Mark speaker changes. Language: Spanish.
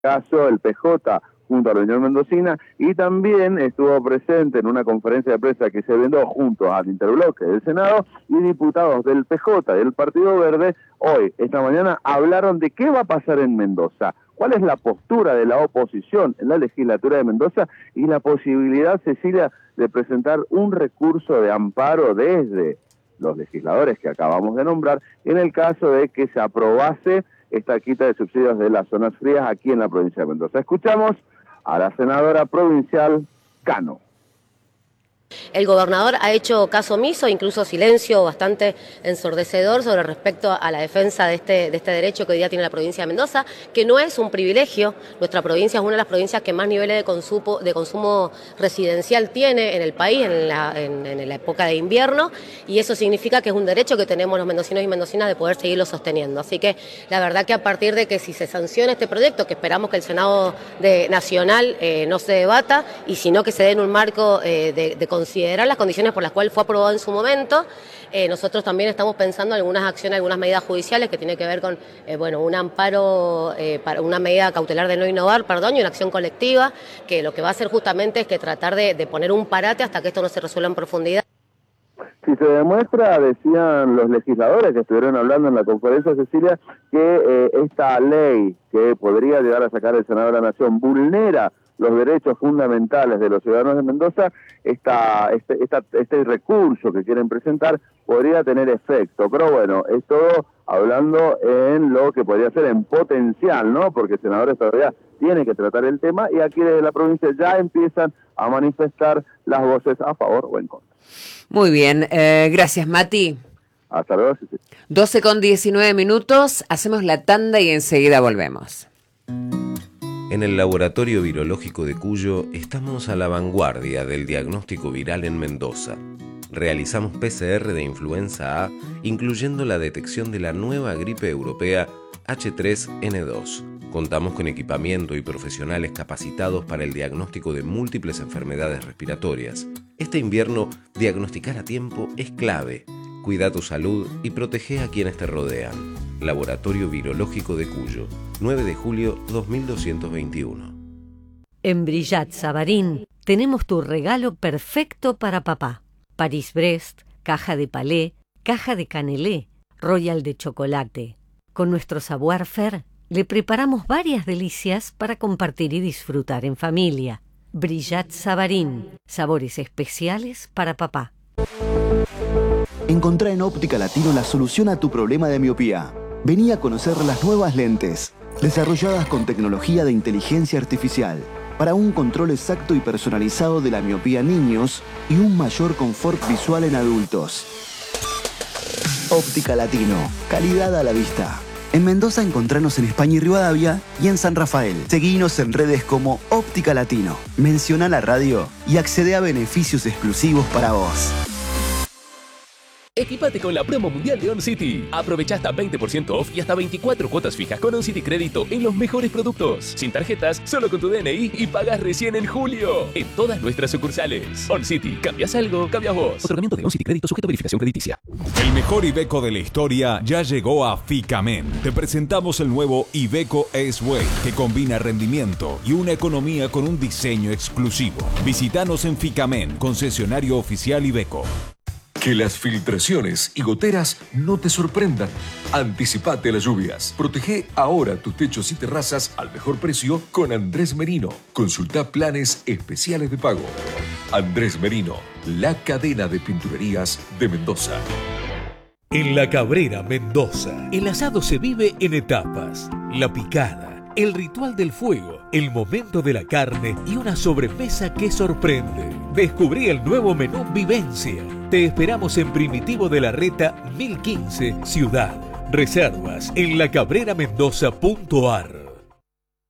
Speaker 1: caso el PJ junto a la Unión Mendocina, y también estuvo presente en una conferencia de prensa que se vendó junto al Interbloque del Senado, y diputados del PJ, del Partido Verde, hoy, esta mañana, hablaron de qué va a pasar en Mendoza, cuál es la postura de la oposición en la legislatura de Mendoza y la posibilidad, Cecilia, de presentar un recurso de amparo desde los legisladores que acabamos de nombrar, en el caso de que se aprobase esta quita de subsidios de las zonas frías aquí en la provincia de Mendoza. Escuchamos a la senadora provincial Cano.
Speaker 2: El gobernador ha hecho caso omiso, incluso silencio bastante ensordecedor sobre respecto a la defensa de este derecho que hoy día tiene la provincia de Mendoza, que no es un privilegio. Nuestra provincia es una de las provincias que más niveles de consumo residencial tiene en el país en la época de invierno, y eso significa que es un derecho que tenemos los mendocinos y mendocinas de poder seguirlo sosteniendo. Así que la verdad que a partir de que si se sanciona este proyecto, que esperamos que el Senado Nacional no se debata, y sino que se dé en un marco de considerar las condiciones por las cuales fue aprobado en su momento. Nosotros también estamos pensando en algunas acciones, algunas medidas judiciales que tienen que ver con un amparo para una medida cautelar de no innovar, y una acción colectiva, que lo que va a hacer justamente es que tratar de poner un parate hasta que esto no se resuelva en profundidad.
Speaker 1: Si se demuestra, decían los legisladores que estuvieron hablando en la conferencia, Cecilia, que esta ley que podría llegar a sacar el Senado de la Nación vulnera los derechos fundamentales de los ciudadanos de Mendoza, este recurso que quieren presentar podría tener efecto. Pero bueno, es todo hablando en lo que podría ser en potencial, ¿no? Porque senadores todavía tienen que tratar el tema, y aquí desde la provincia ya empiezan a manifestar las voces a favor o en contra.
Speaker 3: Muy bien, gracias, Mati.
Speaker 1: Hasta luego.
Speaker 3: 12:19, hacemos la tanda y enseguida volvemos.
Speaker 4: En el Laboratorio Virológico de Cuyo estamos a la vanguardia del diagnóstico viral en Mendoza. Realizamos PCR de influenza A, incluyendo la detección de la nueva gripe europea H3N2. Contamos con equipamiento y profesionales capacitados para el diagnóstico de múltiples enfermedades respiratorias. Este invierno, diagnosticar a tiempo es clave. Cuida tu salud y protege a quienes te rodean. Laboratorio Virológico de Cuyo, 9 de julio 2221.
Speaker 5: En Brillat Savarín tenemos tu regalo perfecto para papá. París-Brest, caja de palé, caja de canelé, royal de chocolate. Con nuestro savoir-faire le preparamos varias delicias para compartir y disfrutar en familia. Brillat Savarín, sabores especiales para papá.
Speaker 6: Encontrá en Óptica Latino la solución a tu problema de miopía. Vení a conocer las nuevas lentes, desarrolladas con tecnología de inteligencia artificial, para un control exacto y personalizado de la miopía en niños y un mayor confort visual en adultos. Óptica Latino, calidad a la vista. En Mendoza encontranos en España y Rivadavia, y en San Rafael. Seguinos en redes como Óptica Latino. Menciona la radio y accede a beneficios exclusivos para vos.
Speaker 7: Equipate con la promo mundial de OnCity. Aprovecha hasta 20% off y hasta 24 cuotas fijas con OnCity Crédito en los mejores productos. Sin tarjetas, solo con tu DNI, y pagas recién en julio. En todas nuestras sucursales. OnCity, cambias algo, cambias vos. Otorgamiento de OnCity Crédito sujeto a verificación crediticia.
Speaker 8: El mejor Iveco de la historia ya llegó a Ficamen. Te presentamos el nuevo Iveco S-Way, que combina rendimiento y una economía con un diseño exclusivo. Visítanos en Ficamen, concesionario oficial Iveco.
Speaker 9: Que las filtraciones y goteras no te sorprendan. Anticipate a las lluvias. Protege ahora tus techos y terrazas al mejor precio con Andrés Merino. Consulta planes especiales de pago. Andrés Merino, la cadena de pinturerías de Mendoza.
Speaker 10: En La Cabrera, Mendoza, el asado se vive en etapas. La picada, el ritual del fuego, el momento de la carne y una sobremesa que sorprende. Descubrí el nuevo menú Vivencia. Te esperamos en Primitivo de la Reta 1015, Ciudad. Reservas en lacabreramendoza.ar.